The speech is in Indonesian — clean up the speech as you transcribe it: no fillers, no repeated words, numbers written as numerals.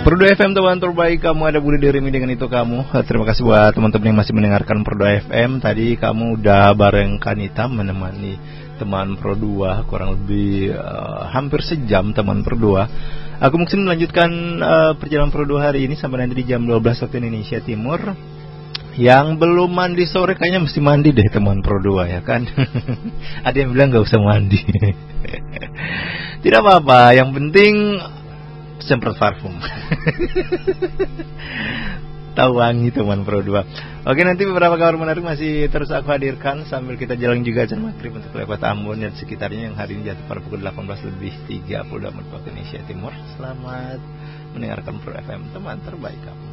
Perdo FM teman terbaik kamu, ada Budi Derimi dengan itu kamu. Terima kasih buat teman-teman yang masih mendengarkan Perdo FM. Tadi kamu udah bareng Kanita menemani teman Pro 2 kurang lebih hampir sejam teman Pro 2. Aku mungkin melanjutkan perjalanan Pro 2 hari ini sampai nanti di jam 12 waktu Indonesia Timur. Yang belum mandi sore kayaknya mesti mandi deh teman Pro 2 ya kan. Ada yang bilang gak usah mandi. Tidak apa-apa, yang penting semprot parfum. Tahu wangi teman Pro 2. Oke, nanti beberapa kabar menarik masih terus aku hadirkan sambil kita jalan juga acara maghrib untuk lewat Ambon dan sekitarnya yang hari ini jatuh pada pukul 18:30 waktu Indonesia Timur. Selamat mendengarkan Pro FM, teman terbaik kamu.